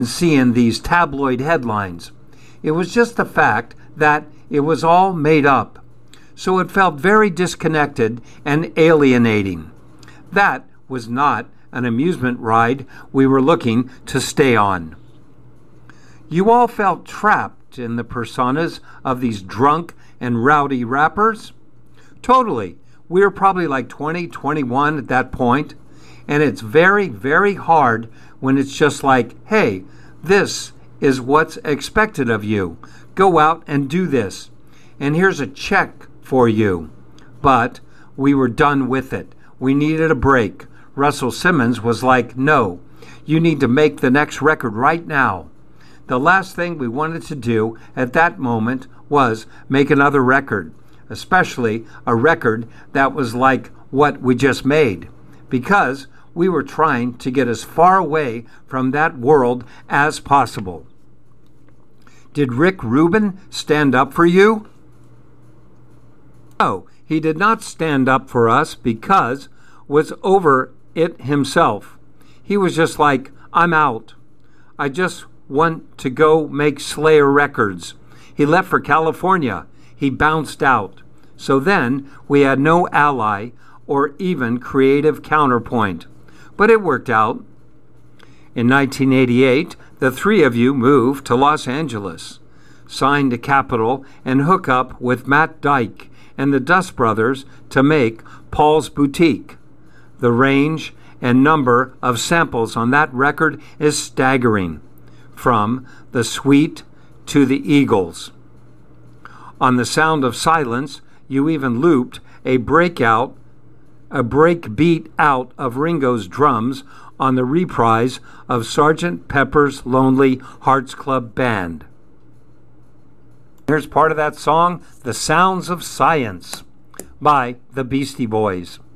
seeing these tabloid headlines. It was just the fact that it was all made up. So it felt very disconnected and alienating. That was not an amusement ride we were looking to stay on. You all felt trapped in the personas of these drunk and rowdy rappers? Totally. We were probably like 20, 21 at that point, and it's very, very hard when it's just like, hey, this is what's expected of you. Go out and do this, and here's a check for you. But we were done with it. We needed a break. Russell Simmons was like, no, you need to make the next record right now. The last thing we wanted to do at that moment was make another record, especially a record that was like what we just made, because we were trying to get as far away from that world as possible. Did Rick Rubin stand up for you? No, he did not stand up for us because was over it himself. He was just like, I'm out. I just want to go make Slayer records. He left for California. He bounced out. So then we had no ally or even creative counterpoint. But it worked out. In 1988, the three of you moved to Los Angeles, signed to Capitol, and hook up with Matt Dyke and the Dust Brothers to make Paul's Boutique. The range and number of samples on that record is staggering, from The Sweet to the Eagles. On The Sound of Silence, you even looped a break beat out of Ringo's drums on the reprise of Sgt. Pepper's Lonely Hearts Club Band. Here's part of that song, The Sounds of Science, by the Beastie Boys.